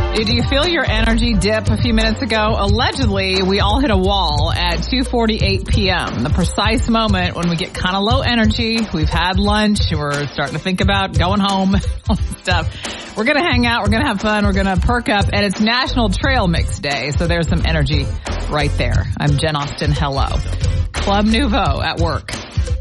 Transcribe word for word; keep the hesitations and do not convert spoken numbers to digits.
Did you feel your energy dip a few minutes ago? Allegedly, we all hit a wall at two forty-eight p.m., the precise moment when we get kind of low energy. We've had lunch. We're starting to think about going home, all this stuff. We're going to hang out. We're going to have fun. We're going to perk up. And it's National Trail Mix Day, so there's some energy right there. I'm Jen Austen. Hello. Club Nouveau at work.